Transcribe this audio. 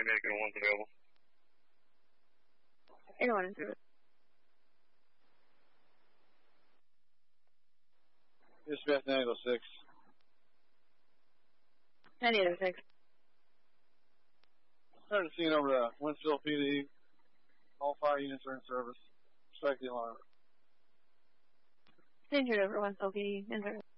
Medical 1's available. 801 in service. Dispatch 906. 9806. Starting to see over to Winsville PD. All 5 units are in service. Strike the alarm. Injured over 1 PD in service.